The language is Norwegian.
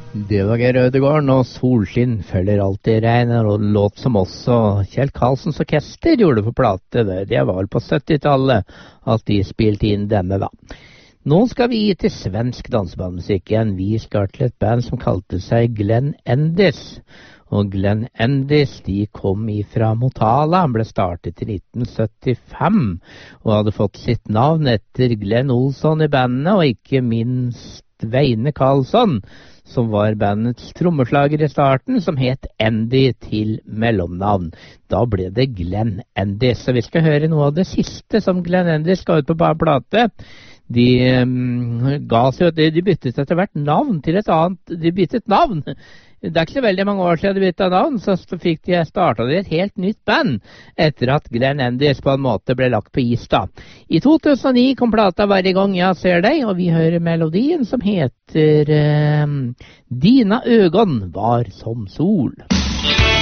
Det var Geir Ødegården, og solskinn følger alltid regn, og en låt som også Kjell Karlsens orkester gjorde på plate. Det var vel på 70-tallet at de spilte inn denne da. Nå skal vi til svensk dansebandmusikk igjen. Vi skal til et band som kalte seg Glenn Endis. Og Glenn Endis, de kom ifra Motala. Han ble startet i 1975 og hadde fått sitt navn etter Glenn Olsson i bandet, og ikke minst Veine Karlsson, som var bandets trommeslager i starten, som het Andy til mellomnavn. Da ble det Glenn Endis, så vi skal høre noe av det siste som Glenn Endis ga ut på plate. De byttet etter hvert navn til et annet, de byttet navn. Det er ikke så veldig mange år siden de byttet navn, så startet de et helt nytt band etter at Glenn Endis på en måte ble lagt på is da. I 2009 kom plata Hver gang jeg ser deg, og vi hører melodien som heter Dina øgon var som sol.